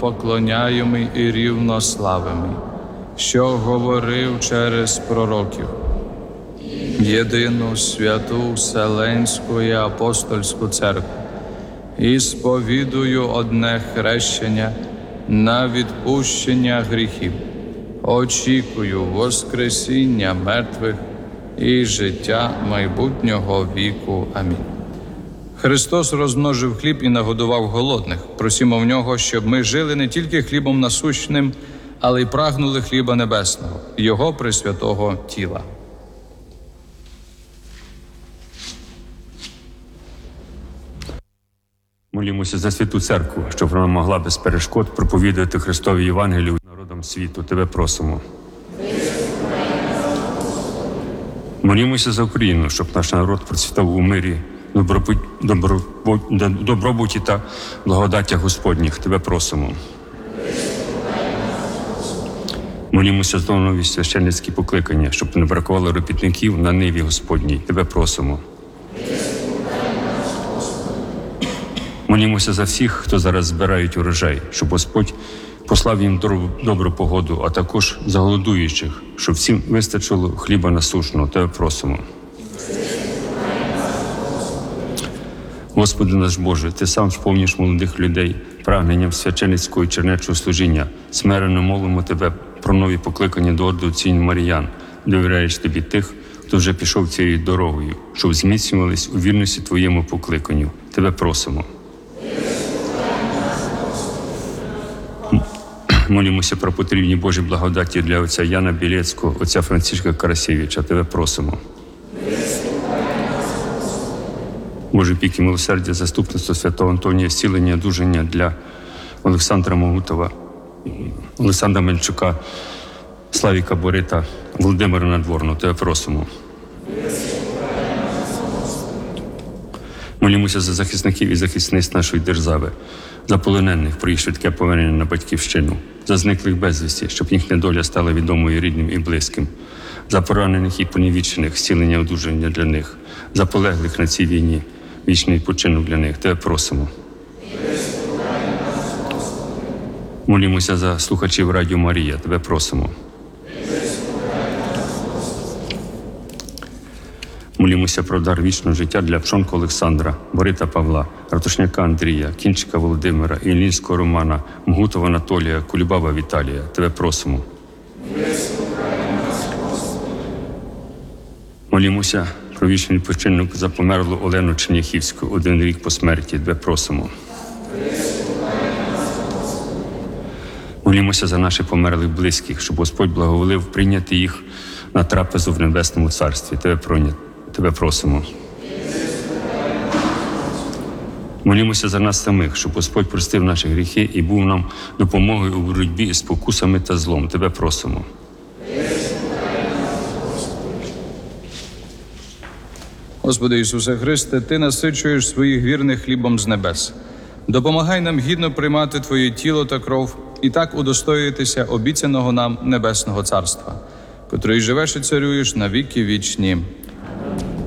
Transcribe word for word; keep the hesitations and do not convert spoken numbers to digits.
рівнопоклоняємий і рівнославимий, що говорив через пророків. Єдину святу Вселенську і апостольську церкву, і сповідую одне хрещення на відпущення гріхів. Очікую воскресіння мертвих і життя майбутнього віку. Амінь. Христос розмножив хліб і нагодував голодних. Просімо в Нього, щоб ми жили не тільки хлібом насущним, але й прагнули хліба небесного, Його пресвятого тіла. Молімося за святу церкву, щоб вона могла без перешкод проповідувати Христові Євангелію народам світу. Тебе просимо. Молімося за Україну, щоб наш народ процвітав у мирі, добробут, добробут, добробуті та благодаттях Господніх. Тебе просимо. Молімося за нові священницькі покликання, щоб не бракувало робітників на ниві Господній. Тебе просимо. Молімося за всіх, хто зараз збирають урожай, щоб Господь послав їм добру погоду, а також за голодуючих, щоб всім вистачило хліба насушного. Тебе просимо. Господи наш Боже, Ти сам сповнюєш молодих людей прагненням священницького і чернечого служіння. Смиренно молимо Тебе про нові покликання до орди отців Маріян, довіряєш Тобі тих, хто вже пішов цією дорогою, щоб зміцнювались у вірності Твоєму покликанню. Тебе просимо. Молімося про потрібні Божі благодаті для отця Яна Білецького, отця Францишка Карасєвича. Тебе просимо. Боже піки милосердя, заступництво святого Антонія, зцілення, одужання для Олександра Могутова, Олександра Мельчука, Славіка Борита, Володимира Надворного. Тебе просимо. Молімося за захисників і захисниць нашої держави, за полонених про їх швидке повернення на батьківщину, за зниклих безвісті, щоб їхня доля стала відомою рідним і близьким, за поранених і понівічених, зцілення, одужання для них, за полеглих на цій війні, вічний відпочинок для них. Тебе просимо. Молімося за слухачів Радіо Марія. Тебе просимо. Молімося про дар вічного життя для Пшонка Олександра, Борита Павла, Ратушняка Андрія, Кінчика Володимира, Іллінського Романа, Мгутова Анатолія, Кулібаба Віталія. Тебе просимо. Молімося про вічний відпочинок за померлу Олену Черняхівську, один рік по смерті. Тебе просимо. Молімося за наших померлих близьких, щоб Господь благоволив прийняти їх на трапезу в Небесному Царстві. Тебе пройняти. Тебе просимо. Молімося за нас самих, щоб Господь простив наші гріхи і був нам допомогою у боротьбі із спокусами та злом. Тебе просимо. Господи Ісусе Христе, Ти насичуєш своїх вірних хлібом з небес. Допомагай нам гідно приймати Твоє тіло та кров і так удостоїтися обіцяного нам Небесного Царства, котрий живеш і царюєш на віки вічні.